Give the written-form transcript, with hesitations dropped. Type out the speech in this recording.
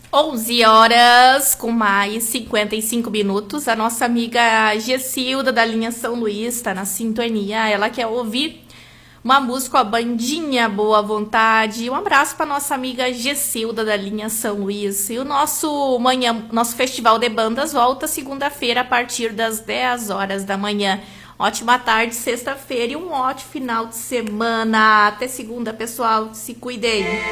11 horas com mais 55 minutos. A nossa amiga Gessilda da linha São Luís está na sintonia. Ela quer ouvir uma música, a bandinha Boa Vontade. Um abraço para nossa amiga Gessilda da linha São Luís. E o nosso festival de bandas volta segunda-feira a partir das 10 horas da manhã. Ótima tarde, sexta-feira e um ótimo final de semana. Até segunda, pessoal. Se cuidem.